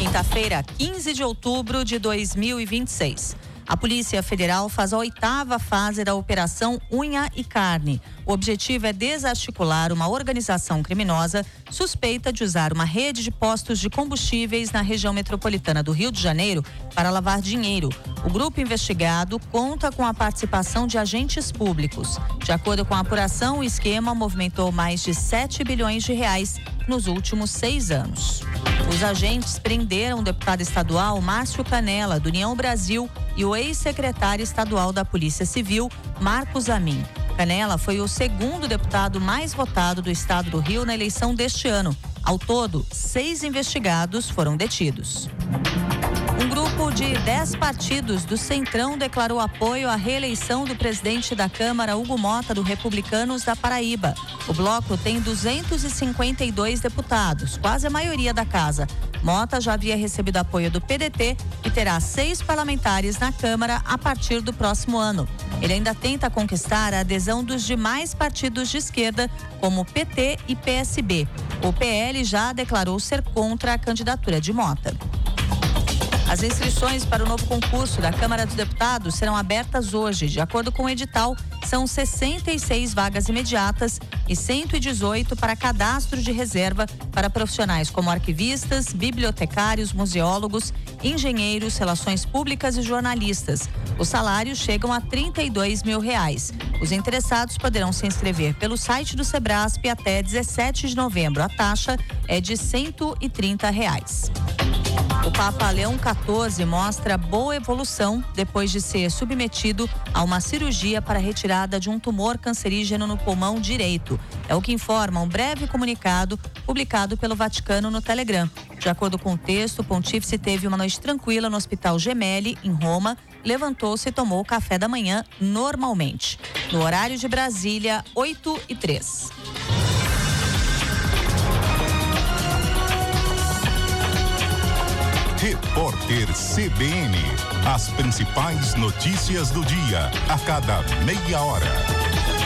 Quinta-feira, 15 de outubro de 2026. A Polícia Federal faz a 8ª fase da Operação Unha e Carne. O objetivo é desarticular uma organização criminosa suspeita de usar uma rede de postos de combustíveis na região metropolitana do Rio de Janeiro para lavar dinheiro. O grupo investigado conta com a participação de agentes públicos. De acordo com a apuração, o esquema movimentou mais de 7 bilhões de reais nos últimos 6 anos. Os agentes prenderam o deputado estadual Márcio Canela, do União Brasil, e o ex-secretário estadual da Polícia Civil, Marcos Amin. Canela foi o segundo deputado mais votado do estado do Rio na eleição deste ano. Ao todo, 6 investigados foram detidos. Um grupo de 10 partidos do Centrão declarou apoio à reeleição do presidente da Câmara, Hugo Mota, do Republicanos da Paraíba. O bloco tem 252 deputados, quase a maioria da casa. Mota já havia recebido apoio do PDT e terá 6 parlamentares na Câmara a partir do próximo ano. Ele ainda tenta conquistar a adesão dos demais partidos de esquerda, como PT e PSB. O PL já declarou ser contra a candidatura de Mota. As inscrições para o novo concurso da Câmara dos Deputados serão abertas hoje. De acordo com o edital, são 66 vagas imediatas e 118 para cadastro de reserva para profissionais como arquivistas, bibliotecários, museólogos, engenheiros, relações públicas e jornalistas. Os salários chegam a R$32 mil. Os interessados poderão se inscrever pelo site do Sebrasp até 17 de novembro. A taxa é de R$130. O Papa Leão XIV mostra boa evolução depois de ser submetido a uma cirurgia para retirada de um tumor cancerígeno no pulmão direito. É o que informa um breve comunicado publicado pelo Vaticano no Telegram. De acordo com o texto, o pontífice teve uma noite tranquila no Hospital Gemelli, em Roma, levantou-se e tomou o café da manhã normalmente. No horário de Brasília, 8h03. Repórter CBN. As principais notícias do dia, a cada meia hora.